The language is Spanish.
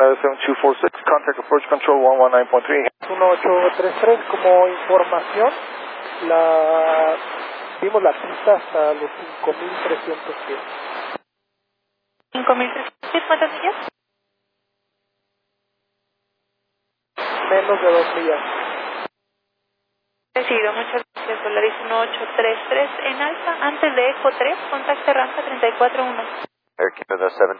7246, contact approach control 119.3. 1833, como información, vimos la pista hasta los 5.300 pies. 5.300 pies, ¿cuántas millas? Menos de 2 millas. Recibido, muchas gracias. Volaris 1833 en alfa, antes de Eco 3, contacte rampa 341. Air Canada 7